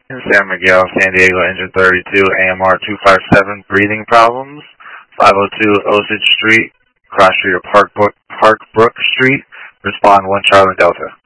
In San Miguel, San Diego, engine 32, AMR 257, breathing problems. 502 Osage Street, cross street of Park Brook Street. Respond 1 Charlie Delta.